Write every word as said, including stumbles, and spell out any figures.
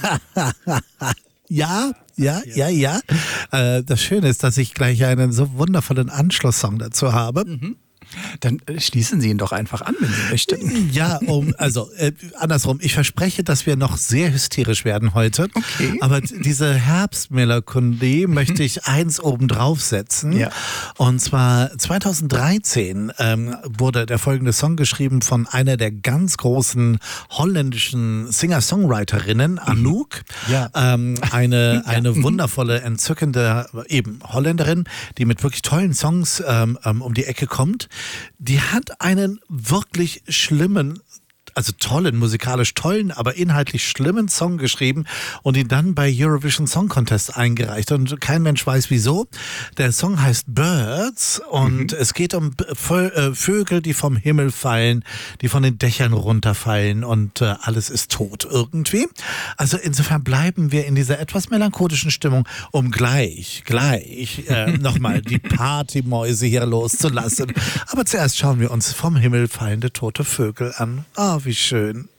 Ja, ja, ja, ja. Äh, das Schöne ist, dass ich gleich einen so wundervollen Anschlusssong dazu habe. Mhm. Dann schließen Sie ihn doch einfach an, wenn Sie möchten. Ja, um, also äh, andersrum. Ich verspreche, dass wir noch sehr hysterisch werden heute. Okay. Aber diese Herbstmelancholie möchte ich eins oben draufsetzen. Ja. Und zwar zweitausenddreizehn ähm, wurde der folgende Song geschrieben von einer der ganz großen holländischen Singer-Songwriterinnen, Anouk. Ja. Ähm, eine, eine wundervolle, entzückende eben Holländerin, die mit wirklich tollen Songs ähm, um die Ecke kommt. Die hat einen wirklich schlimmen, also tollen, musikalisch tollen, aber inhaltlich schlimmen Song geschrieben und ihn dann bei Eurovision Song Contest eingereicht. Und kein Mensch weiß wieso. Der Song heißt Birds und mhm. es geht um Vögel, die vom Himmel fallen, die von den Dächern runterfallen und äh, alles ist tot irgendwie. Also insofern bleiben wir in dieser etwas melancholischen Stimmung, um gleich, gleich äh, nochmal die Partymäuse hier loszulassen. Aber zuerst schauen wir uns vom Himmel fallende tote Vögel an. Ah, wie schön.